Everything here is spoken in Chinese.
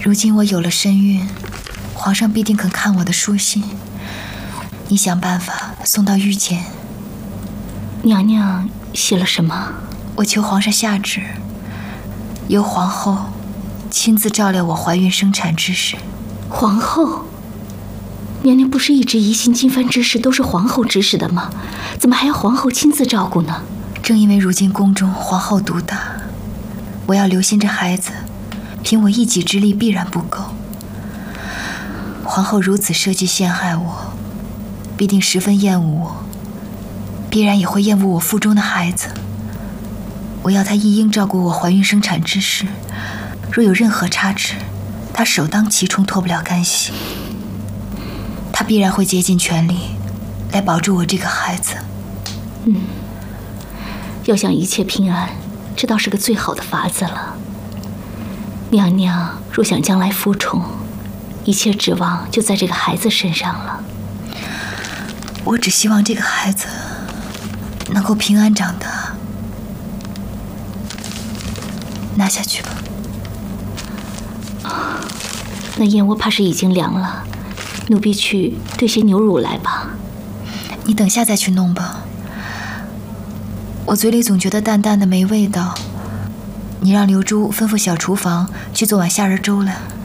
如今我有了身孕，皇上必定肯看我的书信。你想办法送到御监。 娘娘写了什么？ 我求皇上下旨，由皇后亲自照料我怀孕生产之事。 皇后？娘娘不是一直疑心金帆之事都是皇后指使的吗？怎么还要皇后亲自照顾呢？ 正因为如今宫中皇后独大，我要留心这孩子，凭我一己之力必然不够。皇后如此设计陷害我，必定十分厌恶我，必然也会厌恶我腹中的孩子。我要她一应照顾我怀孕生产之事，若有任何差池，她首当其冲，脱不了干系。她必然会竭尽全力来保住我这个孩子。 要想一切平安，这倒是个最好的法子了。娘娘若想将来复宠，一切指望就在这个孩子身上了。 我只希望这个孩子能够平安长大。拿下去吧。 那燕窝怕是已经凉了，奴婢去兑些牛乳来吧。 你等下再去弄吧。我嘴里总觉得淡淡的没味道，你让刘珠吩咐小厨房去做碗虾仁粥来。